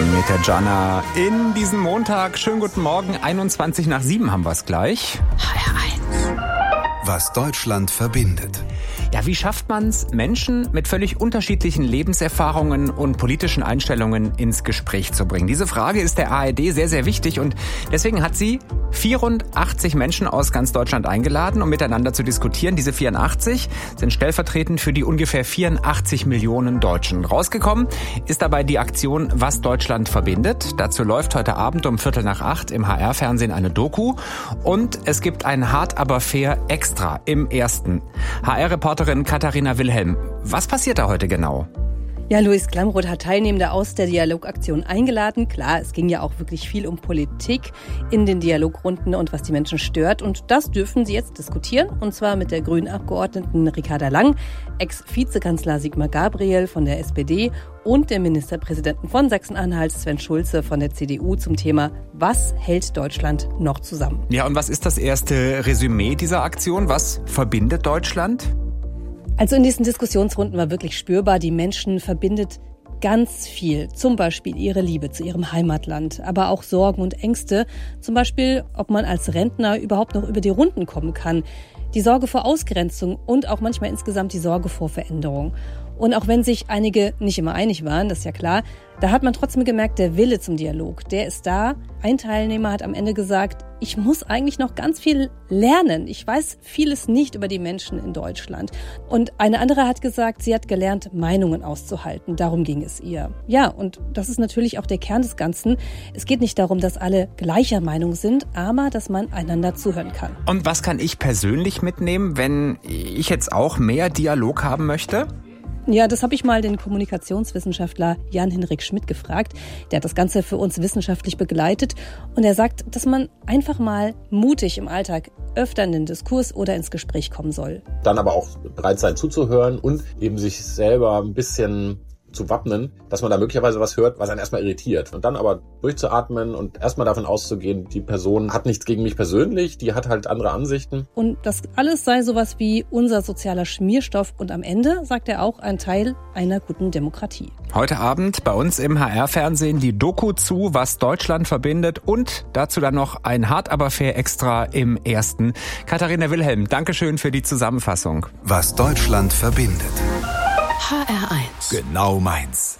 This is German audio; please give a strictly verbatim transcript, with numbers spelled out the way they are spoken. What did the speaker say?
mit der Jana in diesem Montag. Schönen guten Morgen, einundzwanzig nach sieben haben wir es gleich. H R eins. Was Deutschland verbindet. Ja, wie schafft man es, Menschen mit völlig unterschiedlichen Lebenserfahrungen und politischen Einstellungen ins Gespräch zu bringen? Diese Frage ist der A R D sehr, sehr wichtig und deswegen hat sie vierundachtzig Menschen aus ganz Deutschland eingeladen, um miteinander zu diskutieren. Diese vierundachtzig sind stellvertretend für die ungefähr vierundachtzig Millionen Deutschen. Rausgekommen ist dabei die Aktion Was Deutschland verbindet. Dazu läuft heute Abend um Viertel nach acht im H R-Fernsehen eine Doku und es gibt ein Hart aber fair Extra im ersten. H R-Reporterin Katharina Wilhelm, was passiert da heute genau? Ja, Luis Klamroth hat Teilnehmende aus der Dialogaktion eingeladen. Klar, es ging ja auch wirklich viel um Politik in den Dialogrunden und was die Menschen stört. Und das dürfen sie jetzt diskutieren. Und zwar mit der grünen Abgeordneten Ricarda Lang, Ex-Vizekanzler Sigmar Gabriel von der S P D und dem Ministerpräsidenten von Sachsen-Anhalt Sven Schulze von der C D U zum Thema Was hält Deutschland noch zusammen? Ja, und was ist das erste Resümee dieser Aktion? Was verbindet Deutschland? Also in diesen Diskussionsrunden war wirklich spürbar, die Menschen verbindet ganz viel. Zum Beispiel ihre Liebe zu ihrem Heimatland, aber auch Sorgen und Ängste. Zum Beispiel, ob man als Rentner überhaupt noch über die Runden kommen kann. Die Sorge vor Ausgrenzung und auch manchmal insgesamt die Sorge vor Veränderung. Und auch wenn sich einige nicht immer einig waren, das ist ja klar, da hat man trotzdem gemerkt, der Wille zum Dialog, der ist da. Ein Teilnehmer hat am Ende gesagt, ich muss eigentlich noch ganz viel lernen. Ich weiß vieles nicht über die Menschen in Deutschland. Und eine andere hat gesagt, sie hat gelernt, Meinungen auszuhalten. Darum ging es ihr. Ja, und das ist natürlich auch der Kern des Ganzen. Es geht nicht darum, dass alle gleicher Meinung sind, aber dass man einander zuhören kann. Und was kann ich persönlich mitnehmen, wenn ich jetzt auch mehr Dialog haben möchte? Ja, das habe ich mal den Kommunikationswissenschaftler Jan-Henrik Schmidt gefragt. Der hat das Ganze für uns wissenschaftlich begleitet. Und er sagt, dass man einfach mal mutig im Alltag öfter in den Diskurs oder ins Gespräch kommen soll. Dann aber auch bereit sein zuzuhören und eben sich selber ein bisschen zu wappnen, dass man da möglicherweise was hört, was einen erstmal irritiert. Und dann aber durchzuatmen und erstmal davon auszugehen, die Person hat nichts gegen mich persönlich, die hat halt andere Ansichten. Und das alles sei sowas wie unser sozialer Schmierstoff und am Ende, sagt er auch, ein Teil einer guten Demokratie. Heute Abend bei uns im H R-Fernsehen die Doku zu, was Deutschland verbindet und dazu dann noch ein Hart aber fair Extra im ersten. Katharina Wilhelm, Dankeschön für die Zusammenfassung. Was Deutschland verbindet. H R eins. Genau meins.